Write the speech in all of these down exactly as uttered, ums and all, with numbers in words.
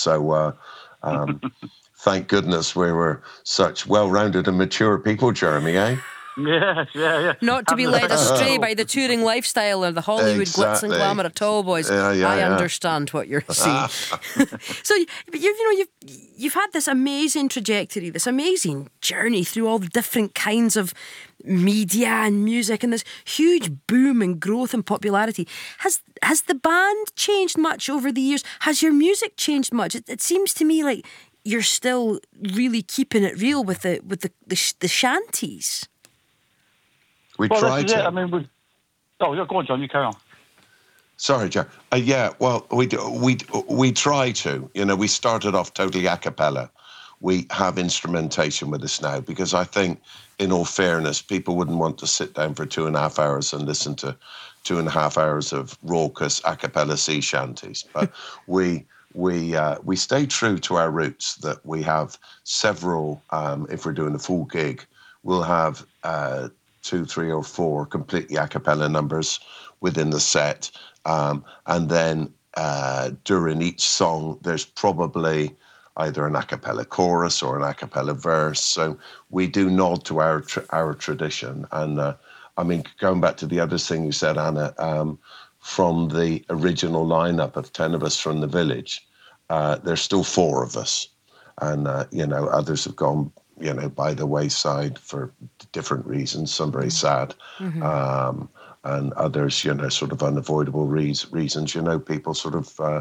So uh, um, thank goodness we were such well-rounded and mature people, Jeremy, eh? Yeah, yeah, yeah. Not to be led astray by the touring lifestyle or the Hollywood Exactly. glitz and glamour at all, boys. Yeah, yeah, I yeah. understand what you're saying. So, you, you know, you've you've had this amazing trajectory, this amazing journey through all the different kinds of media and music, and this huge boom and growth and popularity. Has has the band changed much over the years? Has your music changed much? It, it seems to me like you're still really keeping it real with the with the the, the shanties. We well, try this is to. it. I mean, we. Oh, yeah, go on, John. You carry on. Sorry, Jack. Uh, yeah, well, we do, we we try to. You know, we started off totally a cappella. We have instrumentation with us now because I think, in all fairness, people wouldn't want to sit down for two and a half hours and listen to two and a half hours of raucous a cappella sea shanties. But we we uh, we stay true to our roots. That we have several. Um, if we're doing a full gig, we'll have. Uh, two, three or four completely a cappella numbers within the set. Um, and then uh, during each song, there's probably either an a cappella chorus or an a cappella verse. So we do nod to our tra- our tradition. And uh, I mean, going back to the other thing you said, Anna, um, from the original lineup of ten of us from the village, uh, there's still four of us. And, uh, you know, others have gone you know, by the wayside for different reasons, some very sad, mm-hmm. um, and others, you know, sort of unavoidable re- reasons. You know, people sort of, uh,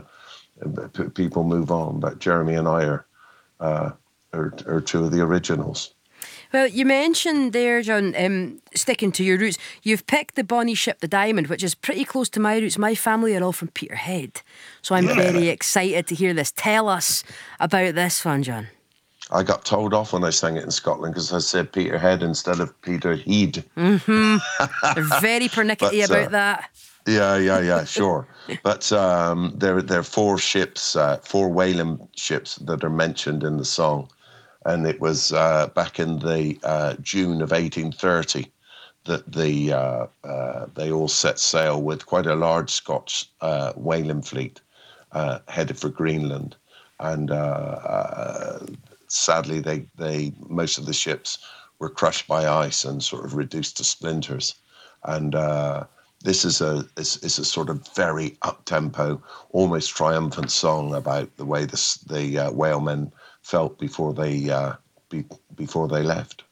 p- people move on, but Jeremy and I are, uh, are, are two of the originals. Well, you mentioned there, John, um, sticking to your roots, you've picked the Bonnie Ship, the Diamond, which is pretty close to my roots. My family are all from Peterhead, so I'm yeah. very excited to hear this. Tell us about this one, John. I got told off when I sang it in Scotland because I said Peterhead instead of Peterhead. Mm-hmm. They're very pernickety but, uh, about that. Yeah, yeah, yeah, sure. But um, there, there are four ships, uh, four whaling ships that are mentioned in the song. And it was uh, back in the uh, June of eighteen thirty that the uh, uh, they all set sail with quite a large Scotch uh, whaling fleet uh, headed for Greenland. And uh, uh, sadly, they, they most of the ships were crushed by ice and sort of reduced to splinters. And uh, this is a is, is a sort of very up-tempo, almost triumphant song about the way the, the uh, whalemen felt before they uh, be, before they left.